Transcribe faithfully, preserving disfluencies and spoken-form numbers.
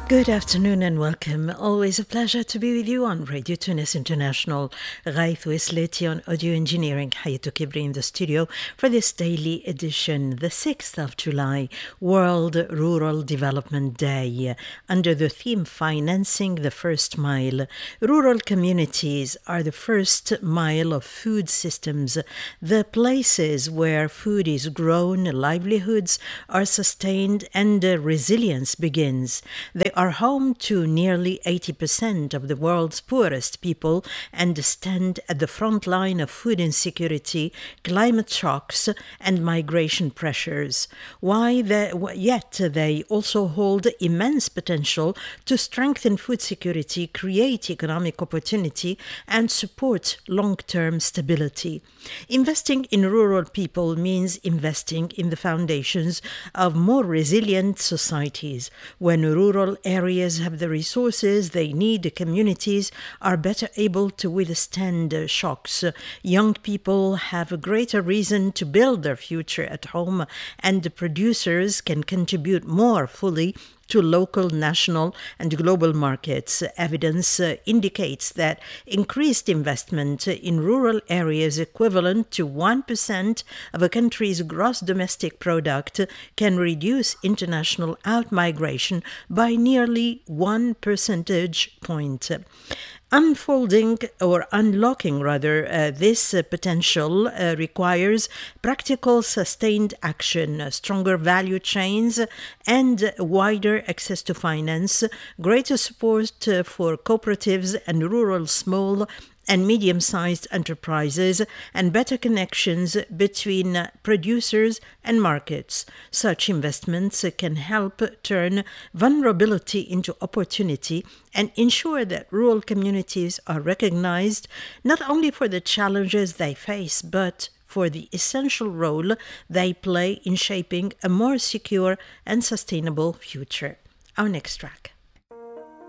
Good afternoon and welcome. Always a pleasure to be with you on Radio Tunis International. Ghaith Wesleti on audio engineering. Hayatou Kibri in the studio for this daily edition, the sixth of July, World Rural Development Day. Under the theme Financing the First Mile, rural communities are the first mile of food systems, the places where food is grown, livelihoods are sustained, and uh, resilience begins. They are home to nearly eighty percent of the world's poorest people and stand at the front line of food insecurity, climate shocks, and migration pressures. Why they, yet they also hold immense potential to strengthen food security, create economic opportunity, and support long-term stability. Investing in rural people means investing in the foundations of more resilient societies. When rural areas have the resources they need, the communities are better able to withstand uh, shocks. Young people have a greater reason to build their future at home, and the producers can contribute more fully to local, national, and global markets. Evidence uh, indicates that increased investment in rural areas equivalent to one percent of a country's gross domestic product can reduce international outmigration by nearly one percentage point. Unfolding or unlocking, rather, uh, this uh, potential uh, requires practical, sustained action, uh, stronger value chains, and wider access to finance, greater support uh, for cooperatives and rural small and medium-sized enterprises, and better connections between uh, producers and markets. Such investments uh, can help turn vulnerability into opportunity and ensure that rural communities are recognized not only for the challenges they face, but for the essential role they play in shaping a more secure and sustainable future. Our next track.